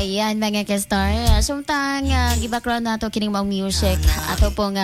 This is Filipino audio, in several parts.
Ayan mga ka-star. Sumtang gi-background nato kining mga music ato pong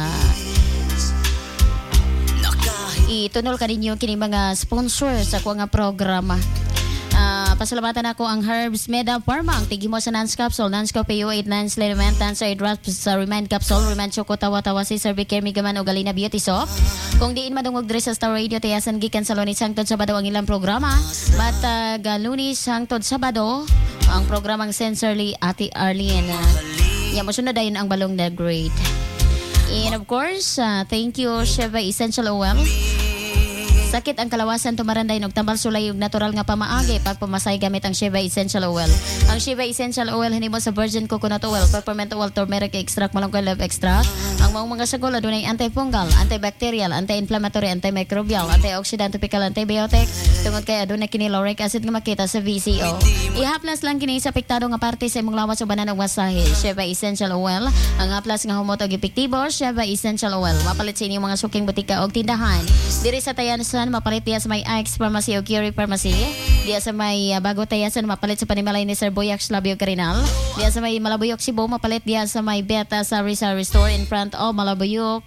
itunol ka ninyo kining mga sponsors sa kuha nga programa. Pasalamatan ako ang Herbs Meda Pharma, ang tigimo sa Nance Capsule, Nance Copeo 8 Nance Lament, Nance Drops sa Remind Capsule, Remind Choco Tawa-Tawa si Cervicare Migaman o Galina Beauty Soap. Kung diin madungog diri sa Star Radio, tayasan gikan sa Lunes hangtod Sabado ang ilang programa. Matag Lunes hangtod Sabado ang programang Sensorly Ate Arlene. Yamosunod dayon ang balong na grade. And of course, thank you Sheva Essential Oil. Sakit ang kalawasan tumaranday og tambal sulay og natural nga pamaagi pagpamasay gamit ang Sheva Essential Oil. Ang Sheva Essential Oil hinimo sa virgin coconut oil, peppermint oil, turmeric extract, malunggay leaf extract. Ang mga sagol adunay antifungal, antibacterial, anti-inflammatory, antimicrobial, antioxidant, topical, antibiotic. Tungod kay adunay kini lauric acid nga makita sa VCO. Ihaplas lang kini sa apektado nga parte sa imong lawas ubanan og masahe. Sheva Essential Oil, ang haplas nga humot og epektibo, Sheva Essential Oil. Mapalit sa inyong mga suking butika og tindahan. Diri sa Tayasan mapalit diya sa may Ike's Pharmacy o Curie Pharmacy. Diya sa may Bago Tayasan mapalit sa Panimalay ni Sir Boyax Labio Carinal. Diya sa may Malabuyok Cebu mapalit diya sa may Beta Sari Store in front of Malabuyok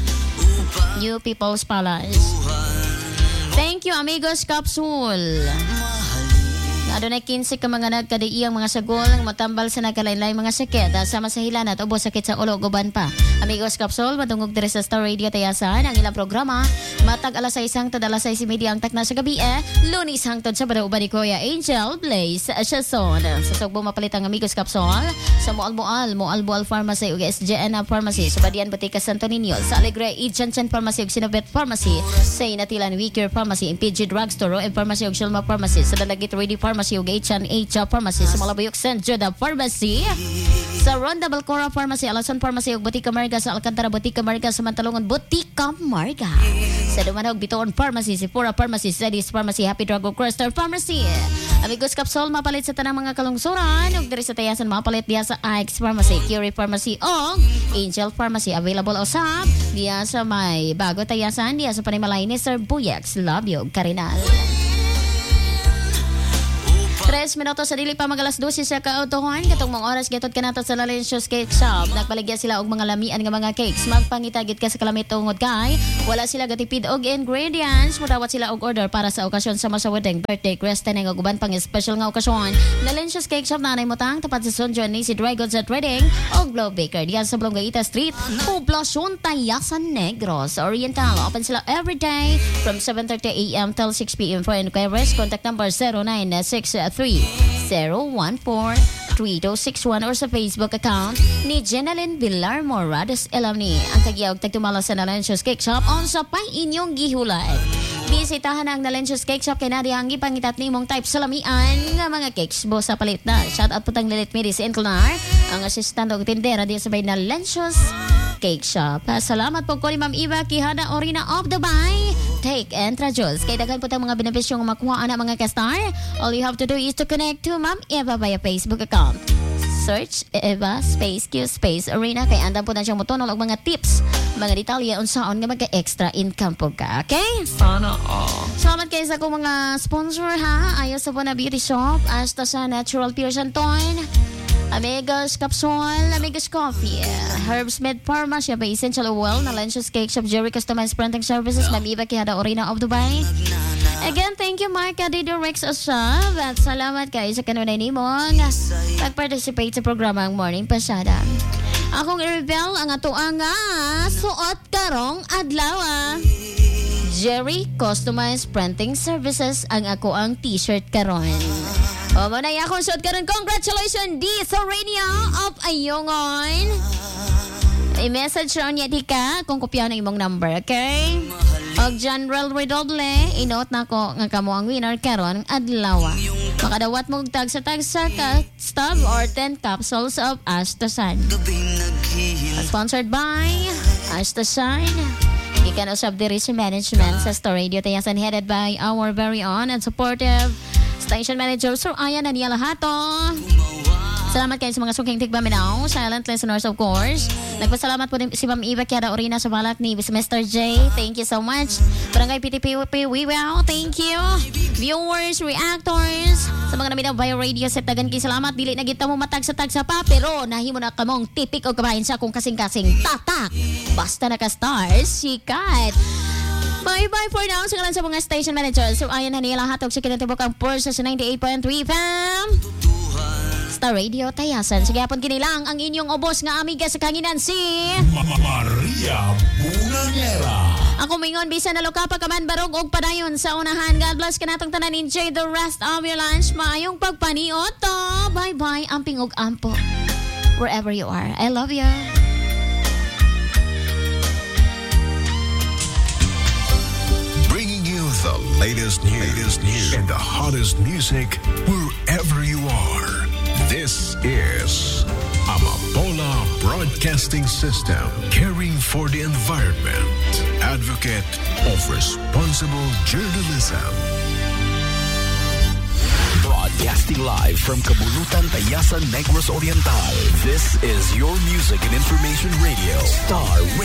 New People's Palace. Thank you Amigos Capsule. Adunay 15 ka mga nagkadaiyang mga sagol nga matambal sa nagkalain-lain mga sakit sama sa hilan at ubo sakit sa ulo guban pa. Amigos Capsule madungog diri sa Star Radio Tayasan ang ilang programa matag alas 6 hangtod alas 6:30 ang takna sa gabi Lunes hangtod Sabado uban ni Kuya Angel Blaze Shason. Sa Sugbo mapalit ang Amigos Capsule sa Moal Pharmacy ug SJN Pharmacy sa Badian Botica Santo Niño sa Alegre Janssen Pharmacy ug Sinobet Pharmacy sa Inatilan Wicare Pharmacy MPG Drugstore and Pharmacy ug Shilma Pharmacy sa Dalagit Ready Pharmacy ug H&H Pharmacy sa Malabuyok St. Jude Pharmacy sa Ronda Balcora Pharmacy, Alasan Pharmacy ug Botica Marga sa Alcantara Botica Marga sa Mantalongon Botica Marga sa Dumanog Bitoon Pharmacy, Sephora Pharmacy, Zedis Pharmacy, Happy Drug ug Crystal Pharmacy. Amigos Capsule mapalit sa tanang mga kalungsuran ug diri sa Tayasan mapalit diya sa Ike's Pharmacy, Curie Pharmacy ug Angel Pharmacy. Available usab diya sa may Bago Tayasan, diya sa Panimalay ni Sir Boyax Labio Carinal. 3 minutos sa dili pa magalas 12 sa kautuhan katong mga oras gatod kanato sa Lalencios Cake Shop. Nagbaligya sila og mga lamian nga mga cakes. Magpangitagit ka sa kalamit tungod kay wala sila gatipid og ingredients. Mudawat sila og order para sa okasyon sama sa wedding, birthday, christening ug uban pang special nga okasyon. Lalencios Cake Shop nanay motang tapat sa Son John ni si Dry Goods at Trading og Globe Baker diyan sa Blongaita Street, Poblacion Tayasan Negros Oriental. Open sila every day from 7:30 a.m. till 6 p.m. For inquiries, contact number 0963-014-3261 or sa Facebook account ni Jenalyn Villar Morales Elamni. Ang tagyawag tagtumala sa Nalencios Cake Shop on sa pay inyong gihulat. Bisitahan ang Nalencios Cake Shop kay nadihangi pangitat ni mong type salamian nga mga cakes bo sa palit na. Shout out po tang Lilit Miri si Enclanar, ang assistant og tindera di sa may Nalencios Cake Shop. Salamat po ko ni Ma'am Eva Quijada Orina of Dubai. Take and Trajos. Kay daghan po tayong mga benepisyo nga makuha na mga kastar. All you have to do is to connect to Ma'am Eva via Facebook account. Search Eva Space Q Space Arena kay andam po na siyang motonol og mga tips, mga detalye unsaon nga magka-extra income po ka. Okay? Sana all. Salamat kayo sa akong mga sponsor ha. Ayos sa po na beauty shop. Hasta sa Natural Pure Santon. Amigos Capsule, Amigos Coffee, Herbs Med Pharma, Sheva Essential Oil, Nalencios Cake Shop, Jerry Customized Printing Services, Ma'am Eva Quijada Orina of Dubai. Again, thank you Mark Adido Rex Asab at salamat kayo sa kanunay ni mong pag-participate sa programang Morning Pasada. Akong i-reveal ang ato ang suot karong adlaw. Jerry Customized Printing Services ang ako ang t-shirt karon. O mo na akong suot karon. Congratulations di sa Radio of Ayongon. I-message ron niya di ka kung kopya na imong number, okay? Og General Redoble, inoot na ko nga kamo ang winner karon adlaw. Makadawat mo tag sa ka stub or 10 capsules of Astasan. Sponsored by Astasan. Ikan usab diri sa management sa Star Radio Tayasan, headed by our very own and supportive Station Manager Sir Ayan Aniela Hato. Salamat kayo sa mga suking tigbaminaw, silent listeners of course. Nagpasalamat po din si Ma'am Eva Kiada Orina sa balak ni Mr. J. Thank you so much. Barangay PTPUP, we will. Thank you. Viewers, reactors, sa mga naminaw via radio set tagan kay salamat. Dili na kita mo matagsa-tagsa pa, pero nahimo na kamong tipik o kabahin sa kung kasing-kasing tatak. Basta naka-stars, sikat. Bye-bye for now sa kalan sa mga station managers. So ayan na nila hatog sa kinatibok ang Pulse sa 98.3 FM. Star Radio Tayasan. Sige hapon kinilang ang inyong obos nga amiga sa kanginan si Maria Bunangera. Ako mingon bisan na loka pa kaman barog og padayon sa unahan. God bless kanatong tanan. Enjoy the rest of your lunch. Maayong pagpaniot to. Bye-bye amping og ampo. Wherever you are. I love you. Bringing you the latest news and the hottest music wherever you are. This is Amapola Broadcasting System, caring for the environment, advocate of responsible journalism. Broadcasting live from Kabulutan, Tayasan, Negros Oriental. This is your music and information radio. Star Radio.